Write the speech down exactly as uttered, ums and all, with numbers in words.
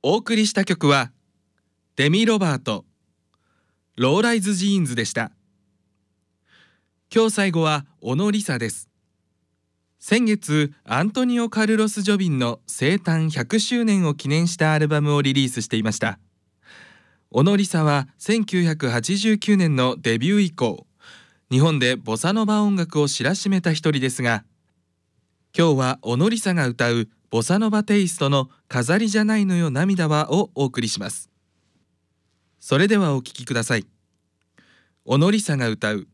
お送りした曲はデミ・ロバート、ローライズ・ジーンズでした。今日最後は小野梨沙です。先月、アントニオ・カルロス・ジョビンの生誕ひゃくしゅうねんを記念したアルバムをリリースしていました。小野梨沙はせんきゅうひゃくはちじゅうきゅうねんのデビュー以降、日本でボサノバ音楽を知らしめた一人ですが、今日は小野梨沙が歌うボサノバテイストの飾りじゃないのよ涙はをお送りします。それではお聴きください。小野梨沙が歌う